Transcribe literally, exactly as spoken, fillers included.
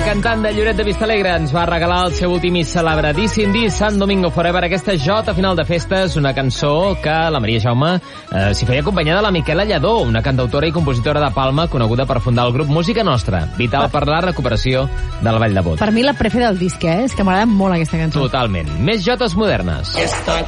cantant de Lloret de Vistalegre, ens va regalar el seu últim i celebradíssim disc, San Domingo Forever, aquesta Jota final de festes, una cançó que la Maria Jaume eh, s'hi feia acompanyada de la Miquela Lladó, una cantautora i compositora de Palma coneguda per fundar el grup Música Nostra, vital per la recuperació del Vall de Bot. Per mi la prefe del disc, eh? És que m'agrada molt aquesta cançó. Totalment. Més jotes modernes. Esta